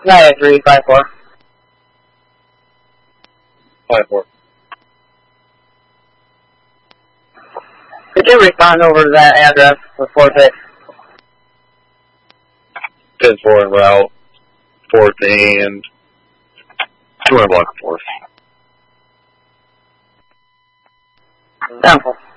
98354. 54. Could you respond over to that address with 4-6? 10-4 en route. 4th and 200 block 4th. Down 4.